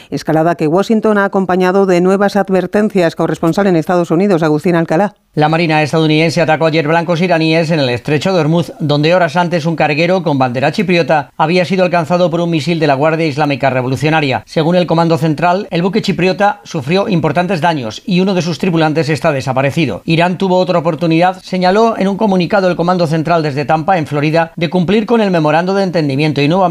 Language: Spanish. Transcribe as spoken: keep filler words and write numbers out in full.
Escalada que Washington ha acompañado de nuevas advertencias. Corresponsal en Estados Unidos, Agustín Alcalá. La Marina estadounidense atacó ayer blancos iraníes en el estrecho de Hormuz, donde horas antes un carguero con bandera chipriota había sido alcanzado por un misil de la Guardia Islámica Revolucionaria. Según el Comando Central, el buque chipriota sufrió importantes daños y uno de sus tripulantes está desaparecido. Irán tuvo otra oportunidad, señaló en un comunicado el Comando Central desde Tampa, en Florida, de cumplir con el memorando de entendimiento y nuevamente